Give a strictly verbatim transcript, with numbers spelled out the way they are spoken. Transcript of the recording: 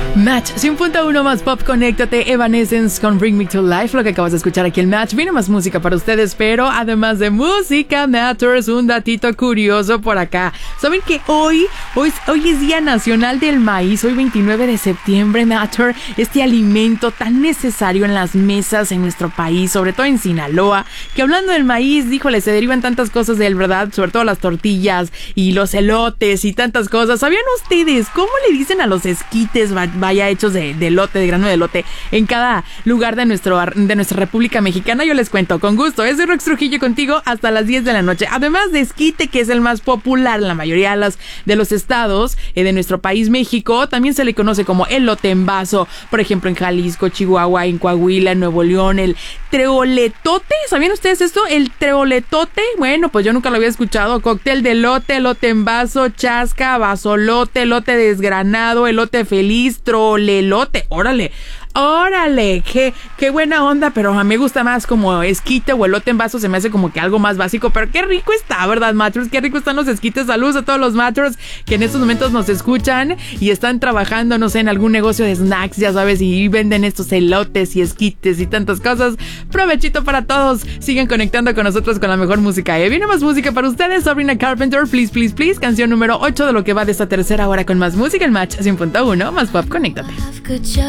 Match cien punto uno más pop, conéctate. Evanescence con Bring Me to Life. Lo que acabas de escuchar aquí en Match. Viene más música para ustedes, pero además de música matters, un datito curioso por acá. ¿Saben que hoy, hoy, hoy es Día Nacional del Maíz? Hoy veintinueve de septiembre, matter, este alimento tan necesario en las mesas en nuestro país, sobre todo en Sinaloa, que hablando del maíz, híjole, se derivan tantas cosas de él, ¿verdad? Sobre todo las tortillas y los elotes y tantas cosas. ¿Sabían ustedes cómo le dicen a los esquites, vaya, hechos de, de elote, de grano de elote, en cada lugar de, nuestro, de nuestra República Mexicana? Yo les cuento, con gusto. Es Rox Trujillo contigo hasta las diez de la noche. Además de esquite, que es el más popular en la mayoría de, las, de los estados eh, de nuestro país, México, también se le conoce como elote en vaso. Por ejemplo, en Jalisco, Chihuahua, en Coahuila, en Nuevo León, el treoletote. ¿Sabían ustedes esto? El treoletote. Bueno, pues yo nunca lo había escuchado. Cóctel de elote, elote en vaso, chasca, vasolote, elote desgranado, elote feliz, trolelote. Órale. Órale, qué, qué buena onda, pero a mí me gusta más como esquite o elote en vaso, se me hace como que algo más básico, pero qué rico está, ¿verdad, Matters? Qué rico están los esquites. Saludos a todos los Matters que en estos momentos nos escuchan y están trabajando, no sé, en algún negocio de snacks, ya sabes, y venden estos elotes y esquites y tantas cosas. Provechito para todos. Sigan conectando con nosotros con la mejor música. ¿eh? Viene más música para ustedes. Sabrina Carpenter, Please, Please, Please, canción número ocho de lo que va de esta tercera hora con más música. El Match cien punto uno, más pop, conéctate.